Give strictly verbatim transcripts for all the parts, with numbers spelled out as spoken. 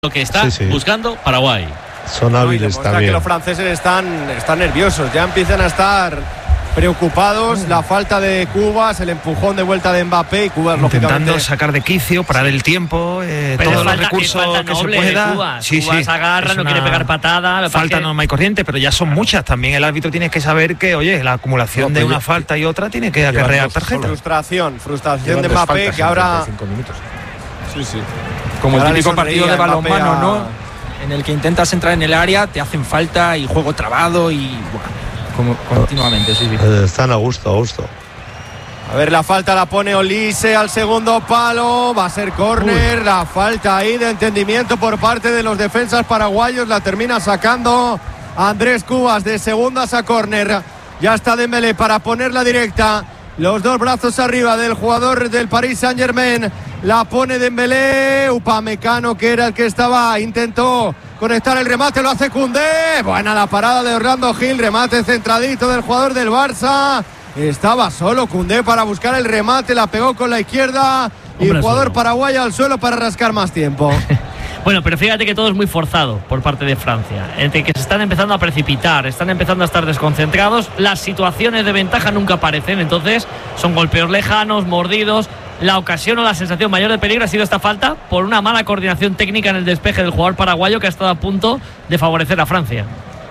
Lo que está sí, sí. buscando Paraguay. Son hábiles no, también. Que los franceses están, están nerviosos, ya empiezan a estar preocupados. La falta de Cubas, el empujón de vuelta de Mbappé y Cubas intentando sacar de quicio, parar el tiempo, eh, todos falta, los recursos que, que se pueda. Cubas, sí, Cubas sí. agarra, es no una... quiere pegar patada. Falta que... norma y corriente, pero ya son muchas. También el árbitro tiene que saber que, oye, la acumulación no, de una yo, falta y otra tiene que acarrear tarjeta. Frustración, frustración de Mbappé que ahora. Sí, sí. Como el típico partido de balonmano, ¿no? En el que intentas entrar en el área, te hacen falta y juego trabado y bueno, como continuamente, sí, sí. Están a gusto, a gusto. A ver, la falta la pone Olise al segundo palo, va a ser córner. Uy. La falta ahí de entendimiento por parte de los defensas paraguayos, la termina sacando Andrés Cubas de segundas a córner. Ya está Dembélé para ponerla directa. Los dos brazos arriba del jugador del Paris Saint-Germain. La pone Dembélé. Upamecano, que era el que estaba, intentó conectar el remate, lo hace Koundé. Buena la parada de Orlando Gil. Remate centradito del jugador del Barça. Estaba solo Koundé para buscar el remate. La pegó con la izquierda. Y el jugador solo. paraguayo al suelo para rascar más tiempo. Bueno, pero fíjate que todo es muy forzado por parte de Francia. Entre que se están empezando a precipitar, están empezando a estar desconcentrados, las situaciones de ventaja nunca aparecen, entonces son golpeos lejanos, mordidos. La ocasión o la sensación mayor de peligro ha sido esta falta por una mala coordinación técnica en el despeje del jugador paraguayo que ha estado a punto de favorecer a Francia.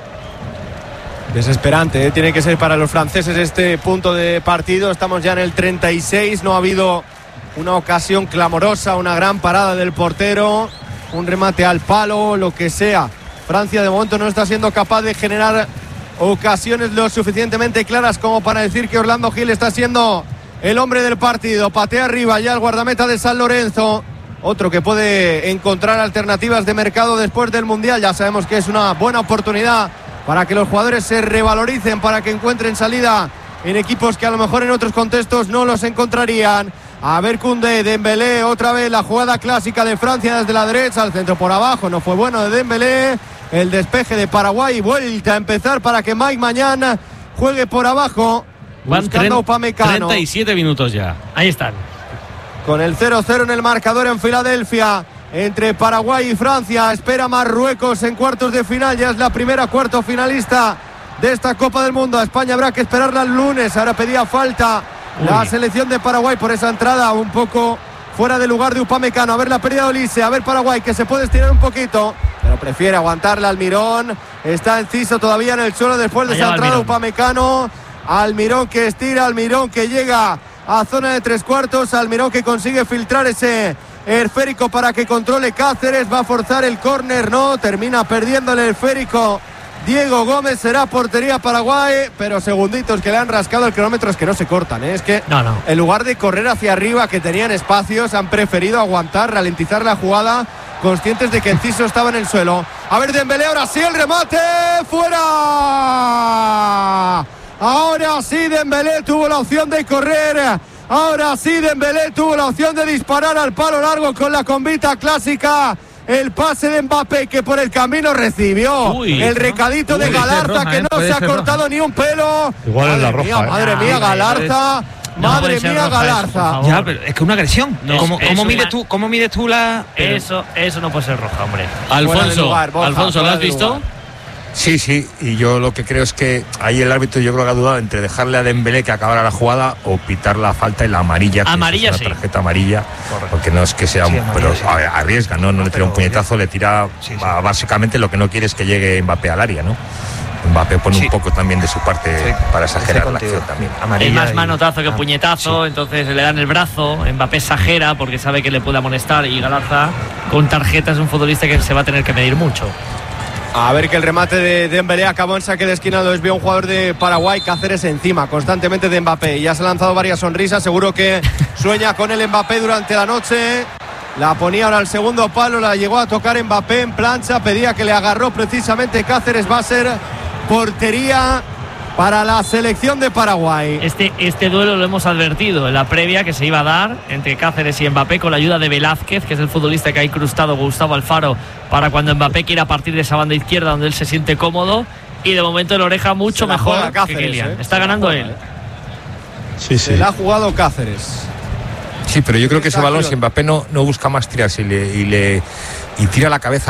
Desesperante, ¿eh? Tiene que ser para los franceses este punto de partido. Estamos ya en el treinta y seis, no ha habido una ocasión clamorosa, una gran parada del portero. Un remate al palo, lo que sea. Francia de momento no está siendo capaz de generar ocasiones lo suficientemente claras como para decir que Orlando Gil está siendo el hombre del partido. Patea arriba ya el guardameta de San Lorenzo. Otro que puede encontrar alternativas de mercado después del Mundial. Ya sabemos que es una buena oportunidad para que los jugadores se revaloricen, para que encuentren salida en equipos que a lo mejor en otros contextos no los encontrarían. A ver Koundé, Dembélé, otra vez la jugada clásica de Francia desde la derecha, al centro por abajo, no fue bueno de Dembélé. El despeje de Paraguay, vuelta a empezar para que Mike Mañana juegue por abajo. Van buscando a Upamecano. treinta y siete minutos ya, ahí están. Con el cero cero en el marcador en Filadelfia, entre Paraguay y Francia, espera Marruecos en cuartos de final, ya es la primera cuarto finalista de esta Copa del Mundo. A España habrá que esperarla el lunes, ahora pedía falta la Uy. selección de Paraguay por esa entrada un poco fuera de lugar de Upamecano. A ver la pérdida de Olise, a ver Paraguay que se puede estirar un poquito, pero prefiere aguantarla Almirón. Está Enciso todavía en el suelo después de Allá esa entrada Upamecano. Almirón que estira, Almirón que llega a zona de tres cuartos, Almirón que consigue filtrar ese esférico para que controle Cáceres. Va a forzar el córner, no, termina perdiendo el esférico Diego Gómez. Será portería Paraguay, pero segunditos que le han rascado el cronómetro, es que no se cortan, ¿eh? Es que no, no. en lugar de correr hacia arriba, que tenían espacios, han preferido aguantar, ralentizar la jugada, conscientes de que Enciso estaba en el suelo. A ver Dembélé, ahora sí el remate, fuera. Ahora sí Dembélé tuvo la opción de correr, ahora sí Dembélé tuvo la opción de disparar al palo largo con la combita clásica. El pase de Mbappé que por el camino recibió Uy, el recadito Uy, de Galarza roja, que no eh, se ha cortado roja. ni un pelo. Igual madre es la roja. Mía, eh. Madre mía, Galarza. No madre mía, Galarza. Eso, ya, pero es que es una agresión. No, ¿Cómo, cómo, mides tú, ¿Cómo mides tú la...? Eso, eso no puede ser roja, hombre. Alfonso, lugar, Borja, Alfonso, ¿lo has visto? Lugar. Sí, sí, y yo lo que creo es que ahí el árbitro yo creo que ha dudado entre dejarle a Dembélé que acabara la jugada o pitar la falta y la amarilla, que amarilla, es una sí. tarjeta amarilla, Correcto. porque no es que sea, sí, un, pero sí. arriesga, ¿no? No le tira un puñetazo, le tira sí, sí. A, básicamente lo que no quiere es que llegue Mbappé al área, ¿no? Mbappé pone sí. un poco también de su parte sí. para exagerar la acción también. Es más manotazo y... que puñetazo, sí. entonces le dan el brazo, Mbappé exagera porque sabe que le puede amonestar y Galarza con tarjeta es un futbolista que se va a tener que medir mucho. A ver que el remate de Dembélé acabó en saque de esquina, lo desvió un jugador de Paraguay, Cáceres encima constantemente de Mbappé. Ya se ha lanzado varias sonrisas, seguro que sueña con el Mbappé durante la noche. La ponía ahora al segundo palo, la llegó a tocar Mbappé en plancha, pedía que le agarró precisamente Cáceres. Va a ser portería para la selección de Paraguay. Este, este duelo lo hemos advertido en la previa que se iba a dar entre Cáceres y Mbappé con la ayuda de Velázquez, que es el futbolista que ha incrustado Gustavo Alfaro para cuando Mbappé quiera partir de esa banda izquierda donde él se siente cómodo, y de momento el Oreja mucho mejor Cáceres, que Kylian. ¿eh? Está ganando él. Sí, sí. Se la ha jugado Cáceres. Sí, pero yo creo que ese balón, si Mbappé no, no busca más tiras y le, y le y tira la cabeza